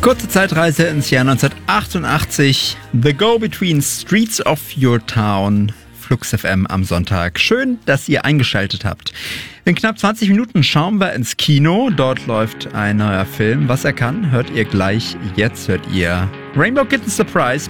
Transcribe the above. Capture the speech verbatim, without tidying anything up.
Kurze Zeitreise ins Jahr neunzehnhundertachtundachtzig. The Go-Between Streets of Your Town. Flux F M am Sonntag. Schön, dass ihr eingeschaltet habt. In knapp zwanzig Minuten schauen wir ins Kino. Dort läuft ein neuer Film. Was er kann, hört ihr gleich. Jetzt hört ihr Rainbow Kitten Surprise.